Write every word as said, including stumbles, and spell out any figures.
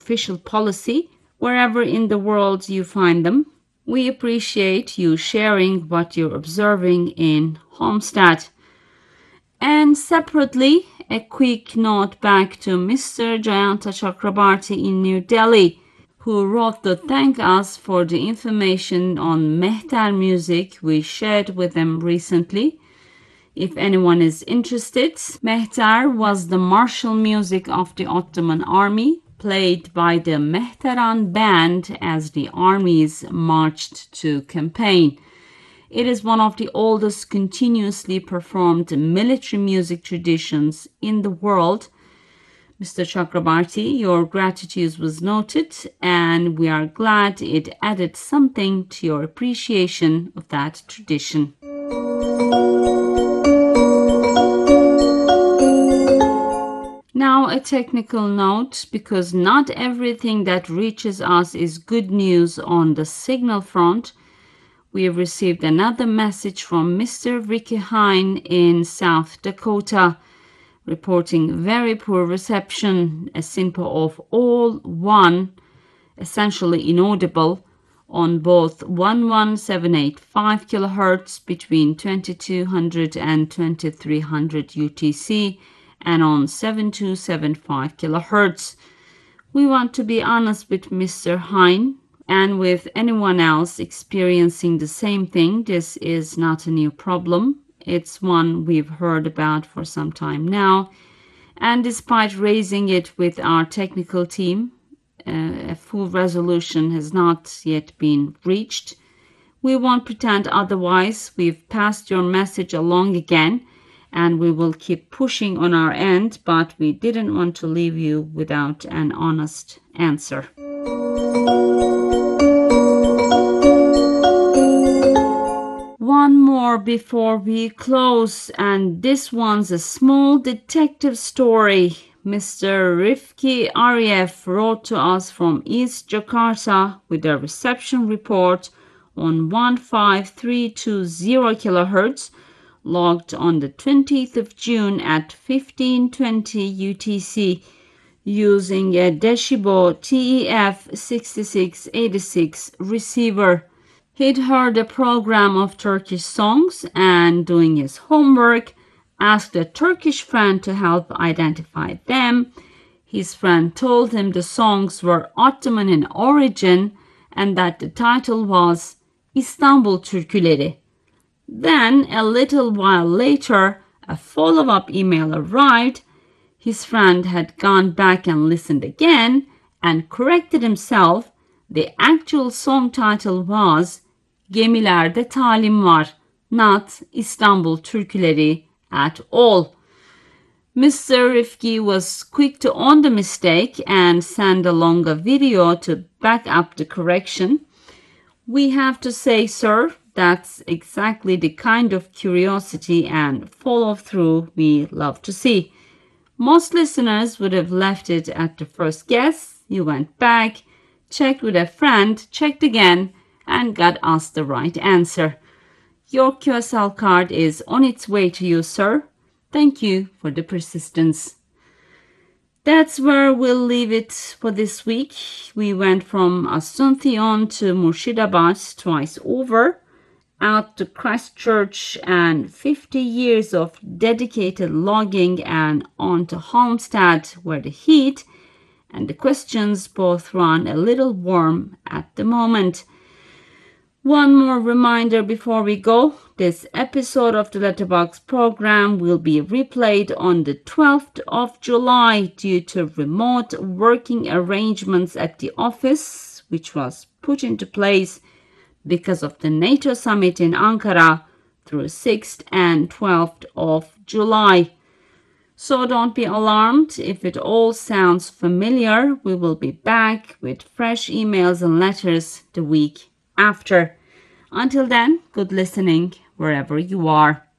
official policy wherever in the world you find them. We appreciate you sharing what you're observing in Halmstad. And separately, a quick note back to Mister Jayanta Chakrabarti in New Delhi, who wrote to thank us for the information on Mehter music we shared with them recently. If anyone is interested, Mehter was the martial music of the Ottoman army, played by the Mehteran band as the armies marched to campaign. It is one of the oldest continuously performed military music traditions in the world. Mister Chakrabarti, your gratitude was noted, and we are glad it added something to your appreciation of that tradition. Now a technical note, because not everything that reaches us is good news on the signal front. We have received another message from Mister Ricky Hine in South Dakota, reporting very poor reception, a simple of all one, essentially inaudible, on both one one seven eight five kilohertz between twenty-two hundred and twenty-three hundred U T C, and on seven two seven five kilohertz. We want to be honest with Mister Hine and with anyone else experiencing the same thing. This is not a new problem. It's one we've heard about for some time now. And despite raising it with our technical team, uh, a full resolution has not yet been reached. We won't pretend otherwise. We've passed your message along again, and we will keep pushing on our end, but we didn't want to leave you without an honest answer. One more before we close, and this one's a small detective story. Mister Rifki Ariev wrote to us from East Jakarta with a reception report on one five three two zero kilohertz, logged on the twentieth of June at fifteen twenty U T C using a Deshibo T E F sixty-six eighty-six receiver. He'd heard a program of Turkish songs and, doing his homework, asked a Turkish friend to help identify them. His friend told him the songs were Ottoman in origin and that the title was İstanbul Türküleri. Then, a little while later, a follow-up email arrived. His friend had gone back and listened again and corrected himself. The actual song title was Gemilerde Talim Var, not İstanbul Türküleri at all. Mister Rifki was quick to own the mistake and send along a video to back up the correction. We have to say, sir, that's exactly the kind of curiosity and follow-through we love to see. Most listeners would have left it at the first guess. You went back, checked with a friend, checked again, and got us the right answer. Your Q S L card is on its way to you, sir. Thank you for the persistence. That's where we'll leave it for this week. We went from Asuncion to Murshidabad twice over, out to Christchurch, and fifty years of dedicated logging, and on to Halmstad, where the heat and the questions both run a little warm at the moment. One more reminder before we go. This episode of the Letterbox program will be replayed on the twelfth of July due to remote working arrangements at the office, which was put into place because of the NATO summit in Ankara through sixth and twelfth of July. So don't be alarmed if it all sounds familiar. We will be back with fresh emails and letters the week after. Until then, good listening wherever you are.